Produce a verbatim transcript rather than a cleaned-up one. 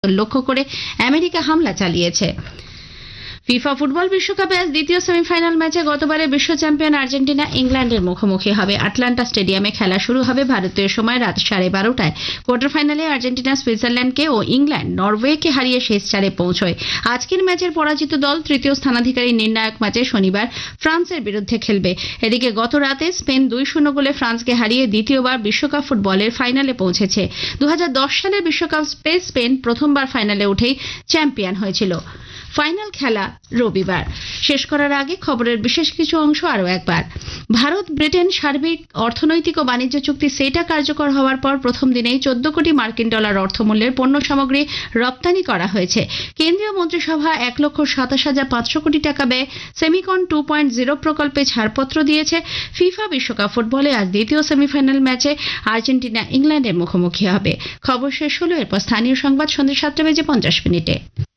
লক্ষ্য করে আমেরিকা হামলা চালিয়েছে। ফিফা ফুটবল বিশ্বকাপে আজ দ্বিতীয় সেমিফাইনাল ম্যাচে গতবারের বিশ্ব চ্যাম্পিয়ন আর্জেন্টিনা ইংল্যান্ডের মুখোমুখি হবে। আটলান্টা স্টেডিয়ামে খেলা শুরু হবে ভারতীয় সময় রাত সাড়ে বারোটায়। কোয়ার্টার ফাইনালে আর্জেন্টিনা সুইজারল্যান্ডকে ও ইংল্যান্ড নরওয়েকে হারিয়ে শেষ চারে পৌঁছয়। আজকের ম্যাচের পরাজিত দল তৃতীয় স্থানাধিকারী নির্ণায়ক ম্যাচে শনিবার ফ্রান্সের বিরুদ্ধে খেলবে। এদিকে গত রাতে স্পেন দুই শূন্য গোলে ফ্রান্সকে হারিয়ে দ্বিতীয়বার বিশ্বকাপ ফুটবলের ফাইনালে পৌঁছেছে। দু হাজার দশ সালের বিশ্বকাপে স্পেন প্রথমবার ফাইনালে উঠেই চ্যাম্পিয়ন হয়েছিল। ফাইনাল খেলা রবিবার। শেষ করার আগে খবরের বিশেষ কিছু অংশ আরও একবার। ভারত ব্রিটেন সার্বিক অর্থনৈতিক ও বাণিজ্য চুক্তি সেটা কার্যকর হওয়ার পর প্রথম দিনেই চোদ্দ কোটি মার্কিন ডলার অর্থমূল্যের পণ্য সামগ্রী রপ্তানি করা হয়েছে। কেন্দ্রীয় মন্ত্রিসভা এক লক্ষ সাতাশ হাজার পাঁচশো কোটি টাকা ব্যয়ে সেমিকন টু পয়েন্ট জিরো প্রকল্পে ছাড়পত্র দিয়েছে। ফিফা বিশ্বকাপ ফুটবলে আজ দ্বিতীয় সেমিফাইনাল ম্যাচে আর্জেন্টিনা ইংল্যান্ডের মুখোমুখি হবে। খবর শেষ হলো। এরপর স্থানীয় সংবাদ সন্ধ্যে সাতটা বেজে পঞ্চাশ মিনিটে।